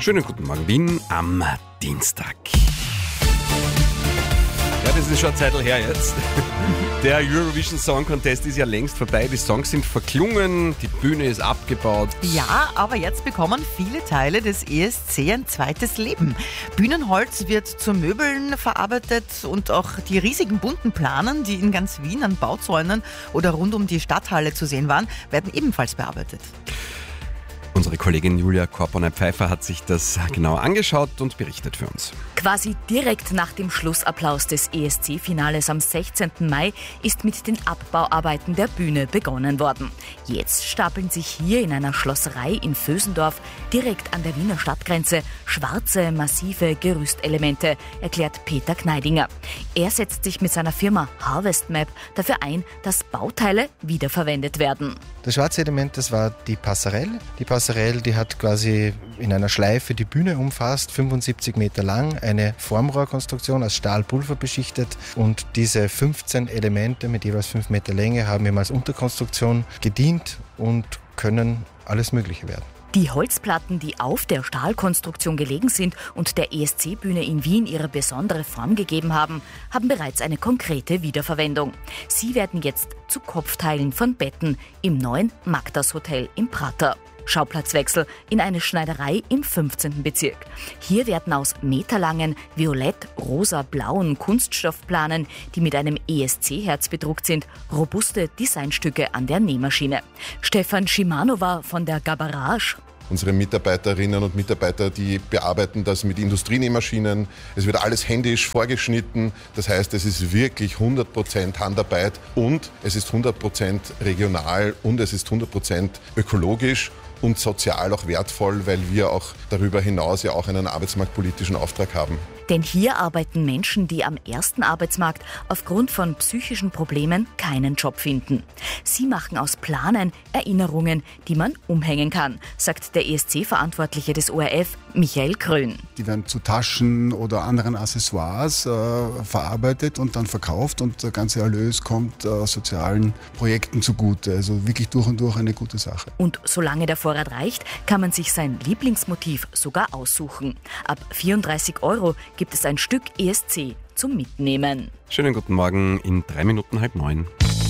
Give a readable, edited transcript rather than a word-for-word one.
Schönen guten Morgen, Wien, am Dienstag. Ja, das ist schon eine Zeit her jetzt. Der Eurovision Song Contest ist ja längst vorbei, die Songs sind verklungen, die Bühne ist abgebaut. Ja, aber jetzt bekommen viele Teile des ESC ein zweites Leben. Bühnenholz wird zu Möbeln verarbeitet und auch die riesigen bunten Planen, die in ganz Wien an Bauzäunen oder rund um die Stadthalle zu sehen waren, werden ebenfalls bearbeitet. Unsere Kollegin Julia Korponay-Pfeiffer hat sich das genau angeschaut und berichtet für uns. Quasi direkt nach dem Schlussapplaus des ESC-Finales am 16. Mai ist mit den Abbauarbeiten der Bühne begonnen worden. Jetzt stapeln sich hier in einer Schlosserei in Vösendorf direkt an der Wiener Stadtgrenze schwarze, massive Gerüstelemente, erklärt Peter Kneidinger. Er setzt sich mit seiner Firma Harvest Map dafür ein, dass Bauteile wiederverwendet werden. Das schwarze Element, das war die Passerelle. Die Passerelle, die hat quasi in einer Schleife die Bühne umfasst, 75 Meter lang, eine Formrohrkonstruktion aus Stahlpulver beschichtet, und diese 15 Elemente mit jeweils 5 Meter Länge haben ihm als Unterkonstruktion gedient und können alles Mögliche werden. Die Holzplatten, die auf der Stahlkonstruktion gelegen sind und der ESC-Bühne in Wien ihre besondere Form gegeben haben, haben bereits eine konkrete Wiederverwendung. Sie werden jetzt zu Kopfteilen von Betten im neuen Magdas Hotel im Prater. Schauplatzwechsel in eine Schneiderei im 15. Bezirk. Hier werden aus meterlangen violett-, rosa-blauen Kunststoffplanen, die mit einem ESC-Herz bedruckt sind, robuste Designstücke an der Nähmaschine. Stefan Schimanova von der Gabarage. Unsere Mitarbeiterinnen und Mitarbeiter, die bearbeiten das mit Industrienähmaschinen. Es wird alles händisch vorgeschnitten. Das heißt, es ist wirklich 100% Handarbeit und es ist 100% regional und es ist 100% ökologisch und sozial auch wertvoll, weil wir auch darüber hinaus ja auch einen arbeitsmarktpolitischen Auftrag haben. Denn hier arbeiten Menschen, die am ersten Arbeitsmarkt aufgrund von psychischen Problemen keinen Job finden. Sie machen aus Planen Erinnerungen, die man umhängen kann, sagt der ESC-Verantwortliche des ORF, Michael Krön. Die werden zu Taschen oder anderen Accessoires verarbeitet und dann verkauft, und der ganze Erlös kommt sozialen Projekten zugute. Also wirklich durch und durch eine gute Sache. Und solange der Vorrat reicht, kann man sich sein Lieblingsmotiv sogar aussuchen. Ab 34 € gibt es ein Stück ESC zum Mitnehmen. Schönen guten Morgen, in 3 Minuten 8:30.